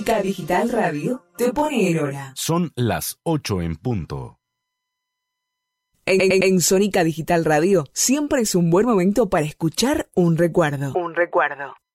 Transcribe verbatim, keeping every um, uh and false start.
Sónica Digital Radio te pone en hora. Son las ocho en punto. En, en, en Sónica Digital Radio siempre es un buen momento para escuchar un recuerdo. Un recuerdo.